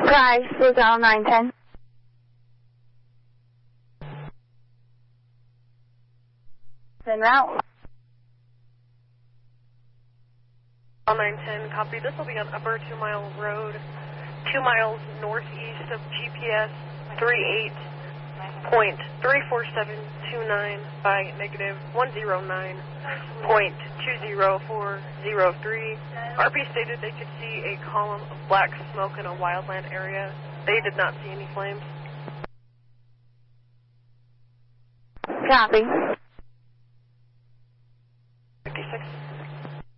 Sky, Luzelle 910. En route. 910, copy. This will be on Upper 2 Mile Road, 2 miles northeast of GPS 38.34729 by negative 109.20403. RP stated they could see a column of black smoke in a wildland area. They did not see any flames. Copy. 56.